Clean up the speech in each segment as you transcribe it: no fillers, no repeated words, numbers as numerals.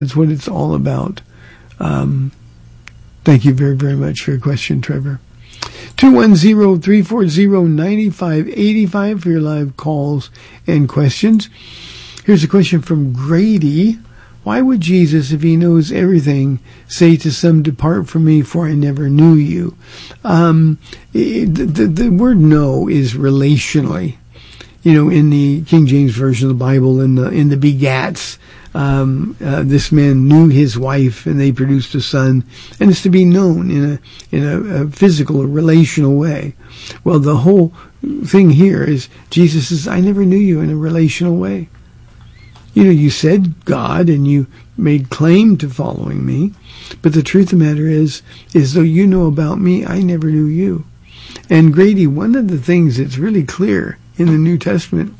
That's what it's all about. Thank you very, very much for your question, Trevor. 210-340-9585 for your live calls and questions. Here's a question from Grady. Why would Jesus, if he knows everything, say to some, "Depart from me, for I never knew you"? The word "know" is relationally. In the King James Version of the Bible, in the begats, this man knew his wife, and they produced a son, and it's to be known in a physical or relational way. Well, the whole thing here is Jesus says, "I never knew you" in a relational way. You said God, and you made claim to following me, but the truth of the matter is though you know about me, I never knew you. And Grady, one of the things that's really clear in the New Testament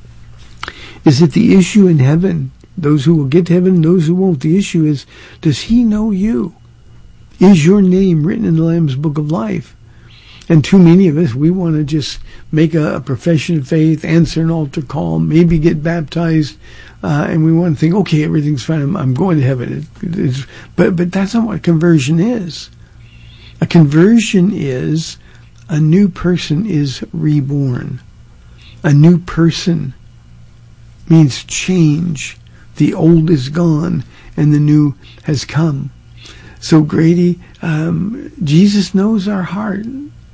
is that the issue in heaven, those who will get to heaven, those who won't, the issue is, does he know you? Is your name written in the Lamb's Book of Life? And too many of us, we want to just make a profession of faith, answer an altar call, maybe get baptized, and we want to think, okay, everything's fine, I'm going to heaven. But that's not what conversion is. A conversion is a new person is reborn. A new person means change. The old is gone and the new has come. So Grady, Jesus knows our heart.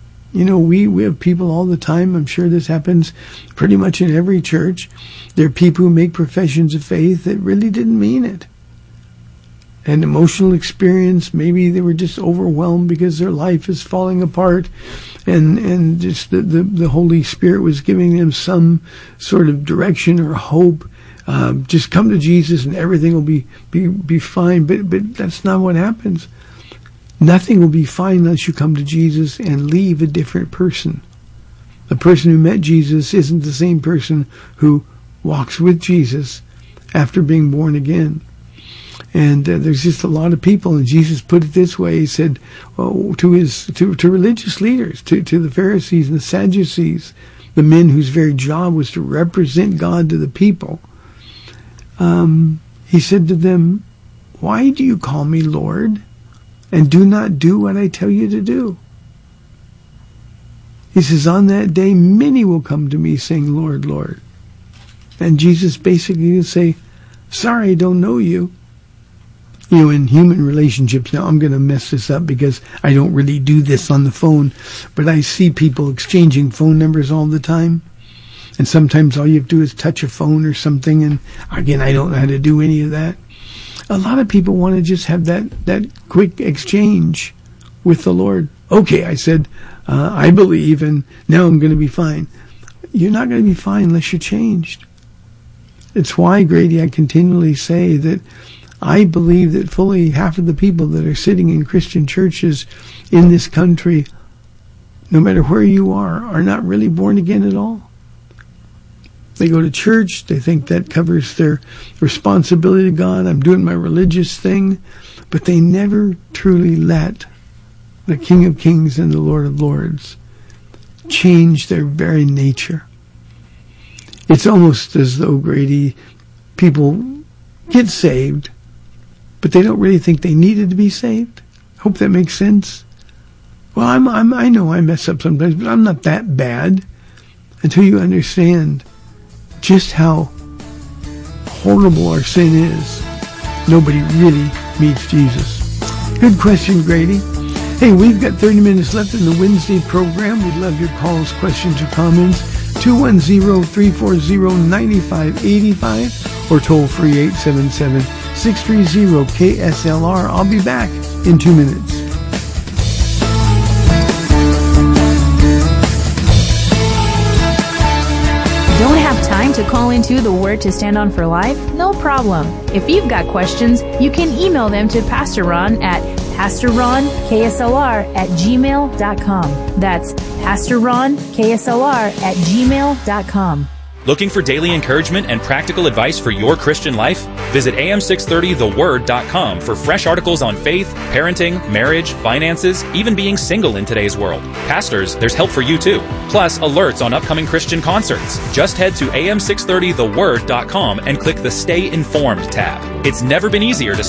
We have people all the time. I'm sure this happens pretty much in every church. There are people who make professions of faith that really didn't mean it. An emotional experience, maybe they were just overwhelmed because their life is falling apart, and just the Holy Spirit was giving them some sort of direction or hope. Just come to Jesus and everything will be fine. But that's not what happens. Nothing will be fine unless you come to Jesus and leave a different person. The person who met Jesus isn't the same person who walks with Jesus after being born again. And there's just a lot of people, and Jesus put it this way. He said to religious leaders, to the Pharisees and the Sadducees, the men whose very job was to represent God to the people, he said to them, "Why do you call me Lord, and do not do what I tell you to do?" He says, on that day, many will come to me saying, "Lord, Lord." And Jesus basically will say, "Sorry, I don't know you." In human relationships, now I'm going to mess this up because I don't really do this on the phone, but I see people exchanging phone numbers all the time. And sometimes all you have to do is touch a phone or something, and again, I don't know how to do any of that. A lot of people want to just have that quick exchange with the Lord. Okay, I said, I believe, and now I'm going to be fine. You're not going to be fine unless you're changed. It's why, Grady, I continually say that I believe that fully half of the people that are sitting in Christian churches in this country, no matter where you are not really born again at all. They go to church, they think that covers their responsibility to God. I'm doing my religious thing, but they never truly let the King of Kings and the Lord of Lords change their very nature. It's almost as though, Grady, people get saved, but they don't really think they needed to be saved. Hope that makes sense. Well, I know I mess up sometimes, but I'm not that bad, until you understand just how horrible our sin is. Nobody really meets Jesus. Good question, Grady. Hey, we've got 30 minutes left in the Wednesday program. We'd love your calls, questions, or comments. 210-340-9585 or toll free 877-630-KSLR. I'll be back in 2 minutes. Don't have time to call into the Word to Stand On for Life? No problem. If you've got questions, you can email them to Pastor Ron at PastorRonKSLR@gmail.com. That's PastorRonKSLR@gmail.com. Looking for daily encouragement and practical advice for your Christian life? Visit am630theword.com for fresh articles on faith, parenting, marriage, finances, even being single in today's world. Pastors, there's help for you too. Plus, alerts on upcoming Christian concerts. Just head to am630theword.com and click the Stay Informed tab. It's never been easier to